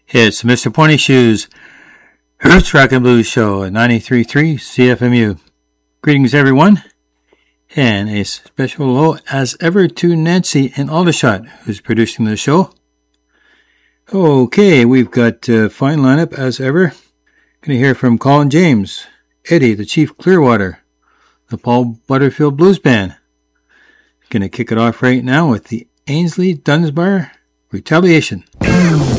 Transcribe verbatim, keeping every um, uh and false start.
It's Mister Pointy Shoes, Roots Rock and Blues Show at ninety-three point three C F M U. Greetings, everyone, and a special hello as ever to Nancy in Aldershot, who's producing the show. Okay, we've got a fine lineup as ever. Going to hear from Colin James, Eddie, the Chief Clearwater, the Paul Butterfield Blues Band. Going to kick it off right now with the Ainsley Dunsbar Retaliation.